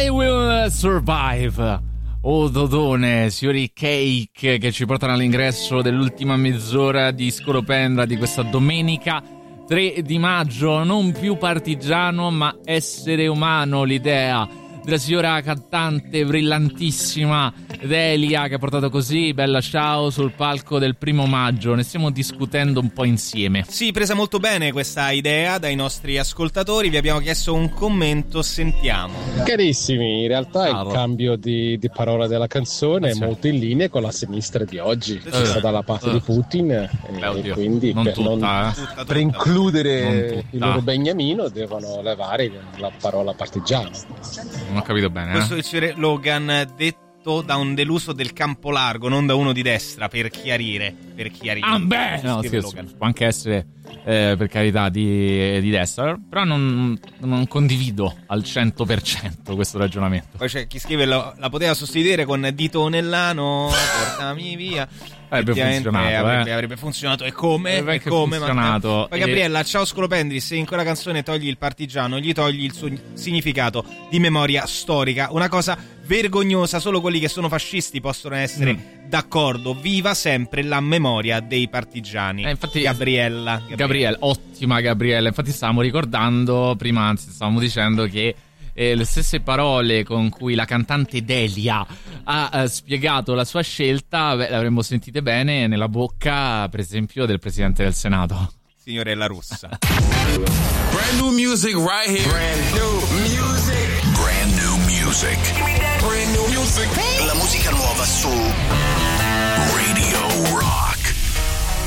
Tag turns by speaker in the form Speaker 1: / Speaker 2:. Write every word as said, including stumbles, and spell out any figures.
Speaker 1: I Will Survive. Oh Dodone, signori Cake, che ci portano all'ingresso dell'ultima mezz'ora di Scolopendra di questa domenica tre di maggio. Non più partigiano ma essere umano, l'idea della signora cantante brillantissima Delia, che ha portato così Bella Ciao sul palco del primo maggio. Ne stiamo discutendo un po' insieme.
Speaker 2: Sì, presa molto bene questa idea dai nostri ascoltatori. Vi abbiamo chiesto un commento, sentiamo.
Speaker 3: Carissimi, in realtà
Speaker 1: Caro.
Speaker 3: il cambio di, di parola della canzone è molto in linea con la sinistra di oggi. C'è
Speaker 2: Eh.
Speaker 3: stata dalla parte
Speaker 1: Eh.
Speaker 3: di Putin e,
Speaker 1: Beh, oddio,
Speaker 3: e quindi
Speaker 1: non
Speaker 3: per,
Speaker 1: tutta,
Speaker 3: non-
Speaker 1: eh.
Speaker 2: Tutta, tutta.
Speaker 3: per includere
Speaker 1: Non
Speaker 3: il
Speaker 1: tutta.
Speaker 3: loro beniamino devono levare la parola partigiano.
Speaker 1: Non ho capito bene, eh?
Speaker 2: Questo è il signore Logan, detto da un deluso del campo largo, non da uno di destra, per chiarire. Per chiarire.
Speaker 1: Ah beh, no,
Speaker 2: Scrive
Speaker 1: scherzo,
Speaker 2: Logan.
Speaker 1: può anche essere eh, per carità di, di destra, però non, non condivido al cento per cento questo ragionamento.
Speaker 2: Poi c'è chi scrive la, la poteva sostituire con dito nell'ano, portami via.
Speaker 1: Avrebbe
Speaker 2: Effettivamente
Speaker 1: funzionato,
Speaker 2: avrebbe,
Speaker 1: eh.
Speaker 2: avrebbe funzionato. E come?
Speaker 1: Avrebbe
Speaker 2: E
Speaker 1: anche
Speaker 2: come?
Speaker 1: funzionato.
Speaker 2: Poi
Speaker 1: E-
Speaker 2: Gabriella, ciao Scolopendri, se in quella canzone togli il partigiano, gli togli il suo significato di memoria storica. Una cosa vergognosa, solo quelli che sono fascisti possono essere
Speaker 1: Mm.
Speaker 2: d'accordo. Viva sempre la memoria dei partigiani.
Speaker 1: Eh, infatti-
Speaker 2: Gabriella.
Speaker 1: Gabriele, ottima Gabriella. Infatti stavamo ricordando, prima anzi stavamo dicendo che eh, le stesse parole con cui la cantante Delia ha eh, spiegato la sua scelta, beh, le avremmo sentite bene nella bocca, per esempio, del Presidente del Senato.
Speaker 2: Signore La Russa.
Speaker 4: Brand new music right here. Brand new music. Brand new music. Brand new music.
Speaker 5: La musica nuova su Radio